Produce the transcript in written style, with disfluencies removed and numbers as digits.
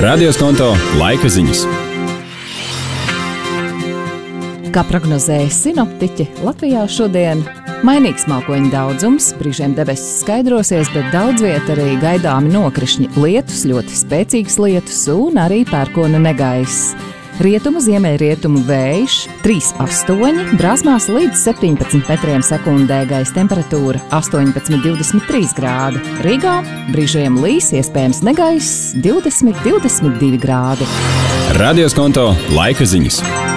Radioskonto laika ziņas. Kā prognozēja sinoptiķi, Latvijā šodien mainīgs mākoņu daudzums, brīžiem debesis skaidrosies, bet daudz viet arī gaidāmi nokrišņi, lietus, ļoti spēcīgs lietus un arī pērkona negaiss. Rietumu, ziemeļrietumu vējš 3,8, brāzmās līdz 17 metriem sekundē, gaisa temperatūra 18,23 grādi. Rīgā brīžiem līs, iespējams negaiss 20,22 grādi. Radioskonto laika ziņas.